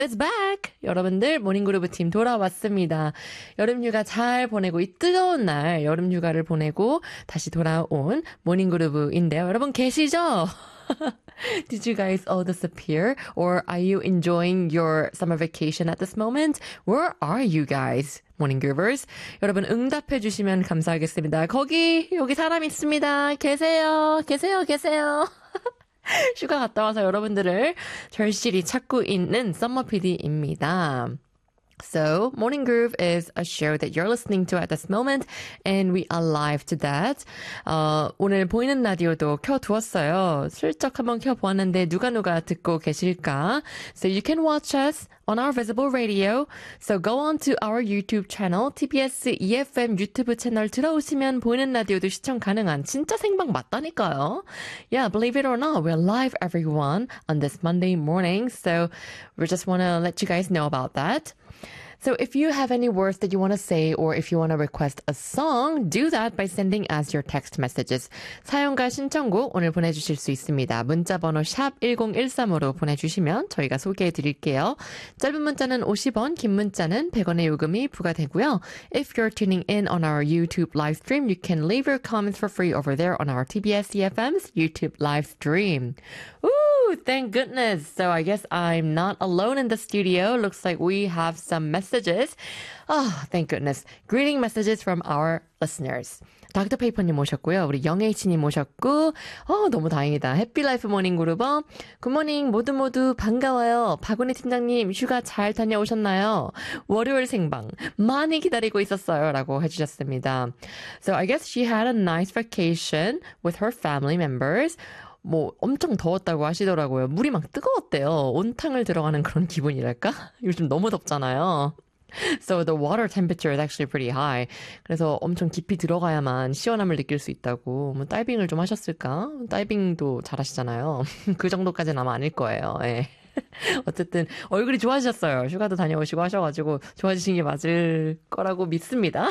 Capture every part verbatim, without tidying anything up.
It's back! 여러분들 모닝그루브 팀 돌아왔습니다. 여름휴가 잘 보내고 이 뜨거운 날 여름휴가를 보내고 다시 돌아온 모닝그루브인데요. 여러분 계시죠? Did you guys all disappear? Or are you enjoying your summer vacation at this moment? Where are you guys? 모닝그루버스. 여러분 응답해 주시면 감사하겠습니다. 거기 여기 사람 있습니다. 계세요. 계세요. 계세요. 휴가 갔다 와서 여러분들을 절실히 찾고 있는 썸머 피디입니다. So, Morning Groove is a show that you're listening to at this moment, and we are live to that. 어, 오늘 보이는 라디오도 켜두었어요. 슬쩍 한번 켜보았는데 누가 누가 듣고 계실까? So you can watch us on our visible radio. So go on to our YouTube channel, 티비에스 이에프엠 유튜브 채널 들어오시면 보이는 라디오도 시청 가능한 진짜 생방 맞다니까요. Yeah, believe it or not, we're live everyone on this Monday morning. So we just want to let you guys know about that. So if you have any words that you want to say or if you want to request a song, do that by sending us your text messages. 사연과 신청곡 오늘 보내주실 수 있습니다. 문자번호 샵 일공일삼으로 보내주시면 저희가 소개해드릴게요. 짧은 문자는 오십 원, 긴 문자는 백 원의 요금이 부과되고요. If you're tuning in on our YouTube live stream, you can leave your comments for free over there on our 티비에스 이에프엠's YouTube live stream. Ooh, thank goodness. So I guess I'm not alone in the studio. Looks like we have some messages. messages. Oh, thank goodness. Greeting messages from our listeners. 닥터 페이퍼님 오셨고요. 우리 영에이치님 오셨고, 어, 너무 다행이다. 해피라이프 모닝 그루버. 굿모닝 모두 모두 반가워요. 박은희 팀장님 휴가 잘 다녀오셨나요? 월요일 생방 많이 기다리고 있었어요. 라고 해주셨습니다. So I guess she had a nice vacation with her family members. 뭐 엄청 더웠다고 하시더라고요. 물이 막 뜨거웠대요. 온탕을 들어가는 그런 기분이랄까? 요즘 너무 덥잖아요. So the water temperature is actually pretty high. 그래서 엄청 깊이 들어가야만 시원함을 느낄 수 있다고. 뭐 다이빙을 좀 하셨을까? 다이빙도 잘하시잖아요. 그 정도까지는 아마 아닐 거예요. 예. 어쨌든 얼굴이 좋아지셨어요. 휴가도 다녀오시고 하셔가지고 좋아지신 게 맞을 거라고 믿습니다.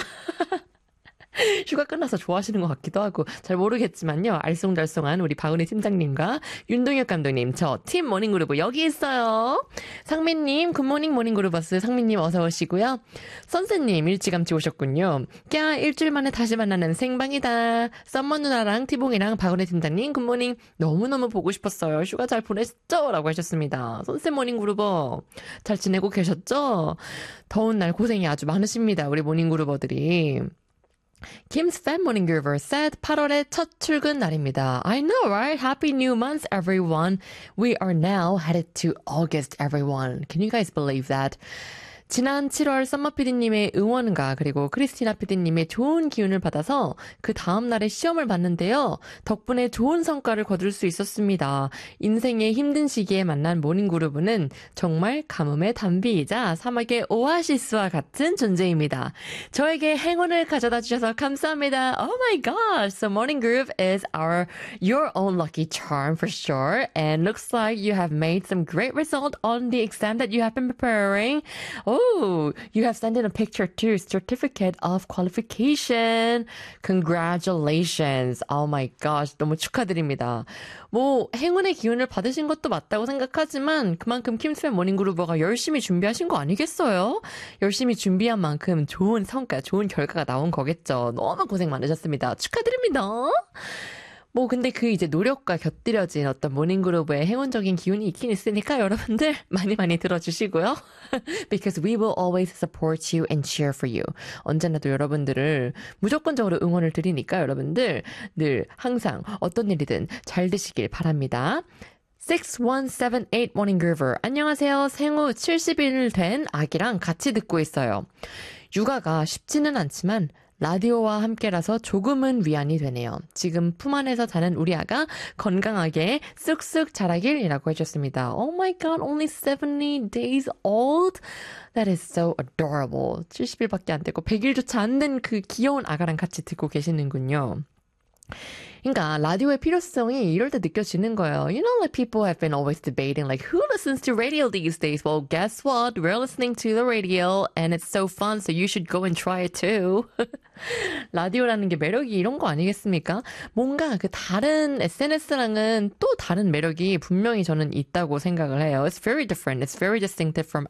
휴가 끝나서 좋아하시는 것 같기도 하고 잘 모르겠지만요. 알쏭달쏭한 우리 박은희 팀장님과 윤동혁 감독님, 저 팀 모닝그루브 여기 있어요. 상민님, 굿모닝 모닝그루버스 상민님 어서 오시고요. 선생님 일찌감치 오셨군요. 꺄 일주일 만에 다시 만나는 생방이다. 썸머 누나랑 티봉이랑 박은희 팀장님 굿모닝 너무너무 보고 싶었어요. 휴가 잘 보냈죠? 라고 하셨습니다. 선생 모닝그루버 잘 지내고 계셨죠? 더운 날 고생이 아주 많으십니다. 우리 모닝그루버들이. Kim's Fan Morning Groover said 팔월의 첫 출근 날입니다. I know, right? Happy new month, everyone. We are now headed to August, everyone. Can you guys believe that? 지난 칠월 썸머 피디님의 응원과 그리고 크리스티나 피디님의 좋은 기운을 받아서 그 다음 날에 시험을 봤는데요. 덕분에 좋은 성과를 거둘 수 있었습니다. 인생의 힘든 시기에 만난 모닝그루브는 정말 가뭄의 단비이자 사막의 오아시스와 같은 존재입니다. 저에게 행운을 가져다 주셔서 감사합니다. Oh my gosh! So Morning Groove is our your own lucky charm for sure. And looks like you have made some great result on the exam that you have been preparing. Oh, Oh, you have sent in a picture too. Certificate of qualification. Congratulations. Oh my gosh. 너무 축하드립니다. 뭐 행운의 기운을 받으신 것도 맞다고 생각하지만 그만큼 킴스팬 모닝그루버가 열심히 준비하신 거 아니겠어요? 열심히 준비한 만큼 좋은 성과, 좋은 결과가 나온 거겠죠. 너무 고생 많으셨습니다. 축하드립니다. 뭐 근데 그 이제 노력과 곁들여진 어떤 모닝그루브의 행운적인 기운이 있긴 있으니까 여러분들 많이 많이 들어주시고요. Because we will always support you and cheer for you. 언제나도 여러분들을 무조건적으로 응원을 드리니까 여러분들 늘 항상 어떤 일이든 잘 되시길 바랍니다. 육일칠팔 Morning Groover. 안녕하세요. 생후 칠십 일 된 아기랑 같이 듣고 있어요. 육아가 쉽지는 않지만 라디오와 함께라서 조금은 위안이 되네요. 지금 품 안에서 자는 우리 아가 건강하게 쑥쑥 자라길이라고 해주셨습니다. Oh my god, only seventy days old? That is so adorable. 칠십 일밖에 안 되고 백 일조차 안 된 그 귀여운 아가랑 같이 듣고 계시는군요. 그러니까 라디오의 필요성이 이럴 때 느껴지는 거예요. You know, like people have been always debating, like who listens to radio these days? Well, guess what? We're listening to the radio, and it's so fun. So you should go and try it too. 라디오라는 게 매력이 이런 거 아니겠습니까? 뭔가 그 다른 에스엔에스랑은 또 다른 매력이 분명히 저는 있다고 생각을 해요. It's very different. It's very distinctive from